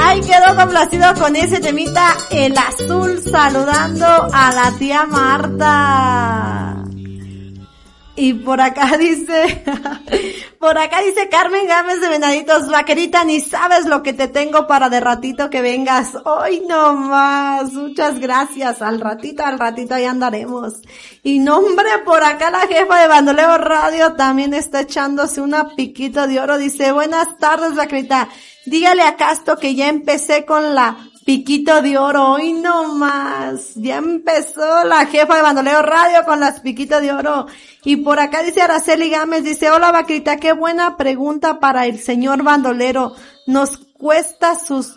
Ay, quedó complacido con ese temita, el azul, saludando a la tía Marta. Y por acá dice Carmen Gámez de Venaditos, vaquerita, ni sabes lo que te tengo para de ratito que vengas. Hoy no más, muchas gracias, al ratito ahí andaremos. Y nombre, por acá la jefa de Bandoleo Radio también está echándose una piquito de oro, dice, buenas tardes, vaquerita, dígale a Casto que ya empecé con la piquito de oro, hoy no más, ya empezó la jefa de Bandoleo Radio con las piquitos de oro. Y por acá dice Araceli Gámez, dice, hola vaquerita, qué buena pregunta para el señor bandolero, nos cuenta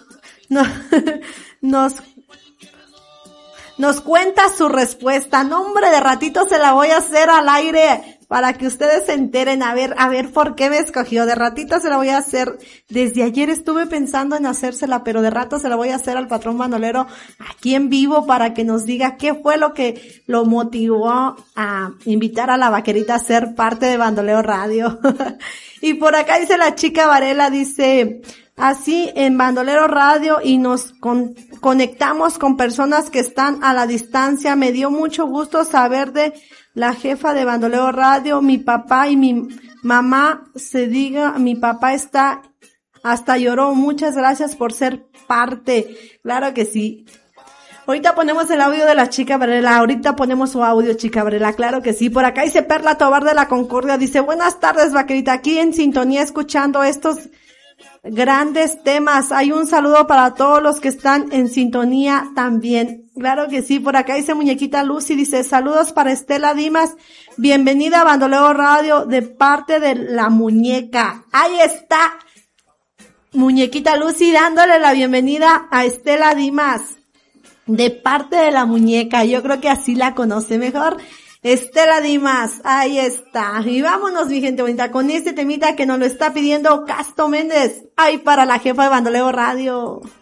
su respuesta, no hombre, de ratito se la voy a hacer al aire, para que ustedes se enteren, a ver por qué me escogió. De ratito se la voy a hacer. Desde ayer estuve pensando en hacérsela, pero de rato se la voy a hacer al patrón bandolero aquí en vivo para que nos diga qué fue lo que lo motivó a invitar a la vaquerita a ser parte de Bandoleo Radio. Y por acá dice la chica Varela, dice, así en Bandolero Radio y nos conectamos con personas que están a la distancia. Me dio mucho gusto saber de la jefa de Bandoleo Radio, mi papá y mi mamá, mi papá hasta lloró. Muchas gracias por ser parte. Claro que sí. Ahorita ponemos el audio de la chica Varela, ahorita ponemos su audio, chica Varela, claro que sí. Por acá dice Perla Tobar de la Concordia, dice, buenas tardes, vaquerita, aquí en sintonía escuchando estos grandes temas. Hay un saludo para todos los que están en sintonía también. Claro que sí, por acá dice Muñequita Lucy, dice, saludos para Estela Dimas, bienvenida a Bandoleo Radio de parte de la muñeca. Ahí está Muñequita Lucy dándole la bienvenida a Estela Dimas de parte de la muñeca. Yo creo que así la conoce mejor. Estela Dimas, ahí está. Y vámonos, mi gente bonita, con este temita que nos lo está pidiendo Casto Méndez. Ay, para la jefa de Bandoleo Radio.